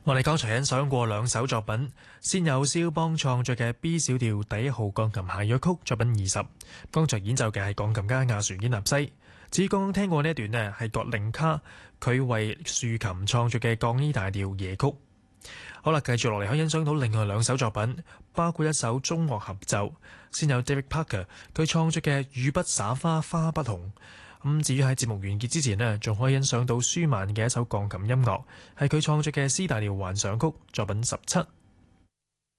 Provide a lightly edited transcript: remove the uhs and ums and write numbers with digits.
我哋剛才欣賞過兩首作品，先有肖邦創作嘅 B 小調第1號鋼琴下樂曲作品20，剛才演奏嘅係鋼琴家亞船堅納西。至於剛剛聽過呢一段呢，係葛令卡佢為豎琴創作嘅降 E 大調夜曲。好啦，繼續落嚟可以欣賞到另外兩首作品，包括一首中樂合奏，先有 David Parker 佢創作嘅雨不灑花花不紅。至於喺節目完結之前呢，仲可以欣賞到舒曼嘅一首鋼琴音樂，係佢創作嘅 C 大調幻想曲作品17。